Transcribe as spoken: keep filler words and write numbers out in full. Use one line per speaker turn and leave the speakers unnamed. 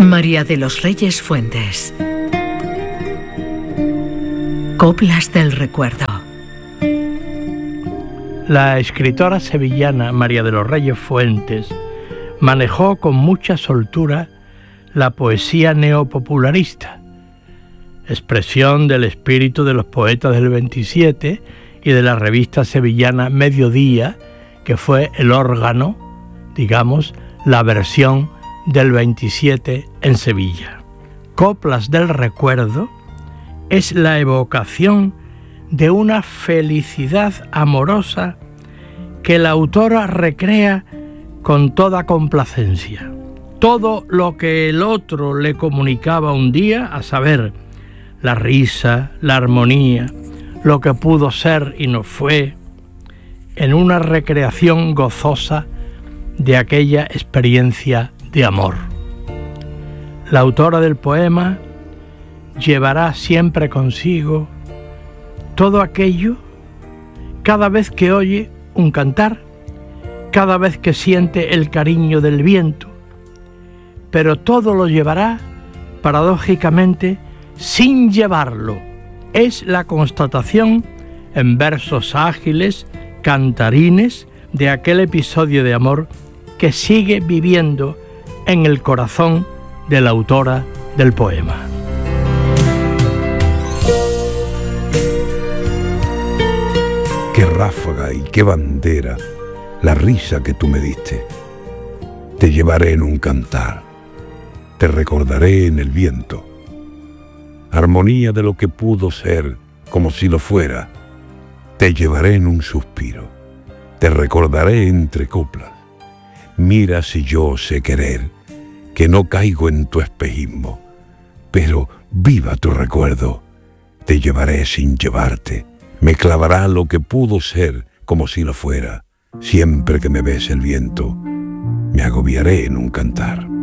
María de los Reyes Fuentes. Coplas del recuerdo.
La escritora sevillana María de los Reyes Fuentes manejó con mucha soltura la poesía neopopularista, expresión del espíritu de los poetas del veintisiete y de la revista sevillana Mediodía, que fue el órgano, digamos, la versión del veintisiete en Sevilla. Coplas del recuerdo es la evocación de una felicidad amorosa que la autora recrea con toda complacencia. Todo lo que el otro le comunicaba un día, a saber, la risa, la armonía, lo que pudo ser y no fue, en una recreación gozosa de aquella experiencia de amor. La autora del poema llevará siempre consigo todo aquello cada vez que oye un cantar, cada vez que siente el cariño del viento, pero todo lo llevará, paradójicamente, sin llevarlo. Es la constatación, en versos ágiles, cantarines, de aquel episodio de amor que sigue viviendo en el corazón de la autora del poema.
Qué ráfaga y qué bandera la risa que tú me diste. Te llevaré en un cantar, te recordaré en el viento. Armonía de lo que pudo ser, como si lo fuera. Te llevaré en un suspiro, te recordaré entre coplas. Mira si yo sé querer, que no caigo en tu espejismo, pero viva tu recuerdo. Te llevaré sin llevarte, me clavará lo que pudo ser, como si lo fuera. Siempre que me bese el viento, me agobiaré en un cantar.